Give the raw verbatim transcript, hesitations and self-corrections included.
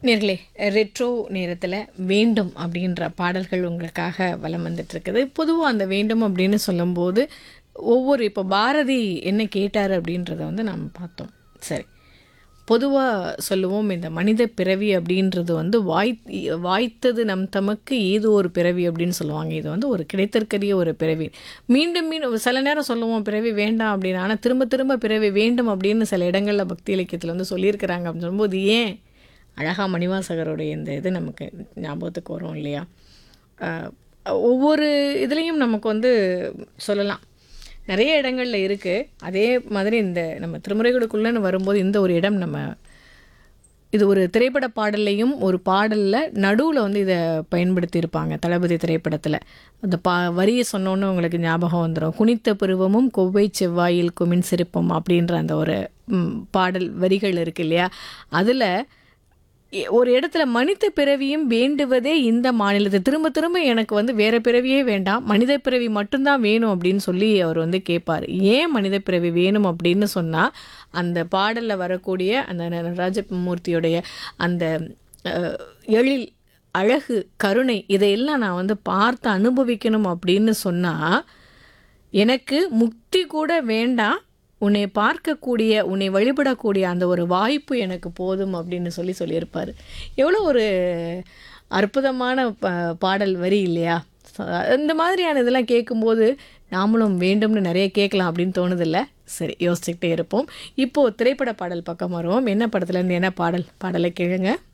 நேர்களே, ரெட்ரோ நேரத்தில் வேண்டும் அப்படின்ற பாடல்கள் உங்களுக்காக வலம் வந்துட்டுருக்குது. பொதுவாக அந்த வேண்டும் அப்படின்னு சொல்லும்போது ஒவ்வொரு இப்போ பாரதி என்ன கேட்டார் அப்படின்றத வந்து நம்ம பார்த்தோம். சரி, பொதுவாக சொல்லுவோம் இந்த மனித பிறவி அப்படின்றது வந்து வாய் வாய்த்தது நம் தமக்கு ஏதோ ஒரு பிறவி அப்படின்னு சொல்லுவாங்க. இது வந்து ஒரு கிடைத்தற்கரிய ஒரு பிறவி. மீண்டும் மீண்டும் சில நேரம் சொல்லுவோம் பிறவி வேண்டாம் அப்படின்னு, ஆனால் திரும்ப திரும்ப பிறவி வேண்டும் அப்படின்னு சில இடங்களில் பக்தி இலக்கியத்தில் வந்து சொல்லியிருக்கிறாங்க. அப்படின்னு சொல்லும்போது ஏன் அழகா மணிவாசகருடைய இந்த இது நமக்கு ஞாபகத்துக்கு வரும் இல்லையா? அஹ், ஒவ்வொரு இதுலேயும் நமக்கு வந்து சொல்லலாம், நிறைய இடங்களில் இருக்குது. அதே மாதிரி இந்த நம்ம திருமுறைகளுக்குள்ளேன்னு வரும்போது இந்த ஒரு இடம் நம்ம இது ஒரு திரைப்பட பாடல்லையும் ஒரு பாடலில் நடுவில் வந்து இதை பயன்படுத்தியிருப்பாங்க. தளபதி திரைப்படத்தில் அந்த பா வரியை சொன்னோன்னு உங்களுக்கு ஞாபகம் வந்துடும். குனித்த பருவமும் கொவ்வை செவ்வாயில் குமின் சிரிப்பும் அப்படின்ற அந்த ஒரு ம், பாடல் வரிகள் இருக்கு இல்லையா? அதில் ஒரு இடத்துல மனித பிறவியும் வேண்டுவதே இந்த மாநிலத்தை திரும்ப திரும்ப எனக்கு வந்து வேற பிறவியே வேண்டாம், மனித பிறவி மட்டும்தான் வேணும் அப்படின்னு சொல்லி அவர் வந்து கேட்பார். ஏன் மனித பிறவி வேணும் அப்படின்னு சொன்னால் அந்த பாடலில் வரக்கூடிய அந்த நடராஜமூர்த்தியுடைய அந்த அஹ், எழில், அழகு, கருணை இதையெல்லாம் நான் வந்து பார்த்து அனுபவிக்கணும் அப்படின்னு சொன்னால் எனக்கு முக்தி கூட வேண்டாம், உன்னை பார்க்கக்கூடிய உன்னை வழிபடக்கூடிய அந்த ஒரு வாய்ப்பு எனக்கு போதும் அப்படின்னு சொல்லி சொல்லியிருப்பார். எவ்வளோ ஒரு அற்புதமான ப பாடல் வரி இல்லையா? ச- இந்த மாதிரியான இதெல்லாம் கேட்கும்போது நாமளும் வேண்டும்னு நிறைய கேட்கலாம் அப்படின்னு தோணுதில்ல? சரி, யோசிச்சுக்கிட்டே இருப்போம். இப்போது திரைப்பட பாடல் பக்கம் வருவோம். என்ன படத்துலேருந்து என்ன பாடல்? பாடலை கேளுங்க.